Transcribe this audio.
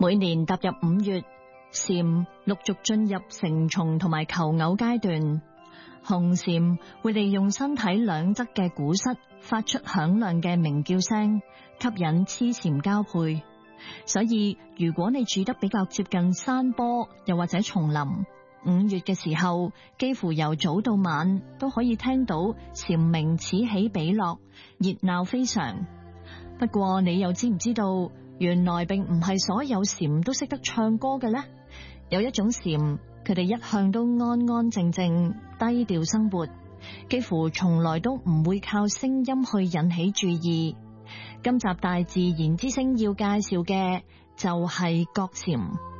每年踏入5月，蟬陸續進入成蟲同埋求偶階段。雄蟬會利用身體兩側嘅鼓室發出響亮嘅鳴叫聲，吸引雌蟬交配。所以如果你住得比較接近山坡又或者叢林，5月嘅時候幾乎由早到晚都可以聽到蟬鳴此起彼落，熱鬧非常。不過你又知唔知道，原來並唔係所有蟬都識得唱歌嘅呢？有一種蟬，佢哋一向都安安靜靜低調生活，幾乎從來都唔會靠聲音去引起注意。今集大自然之聲要介紹嘅就係角蟬。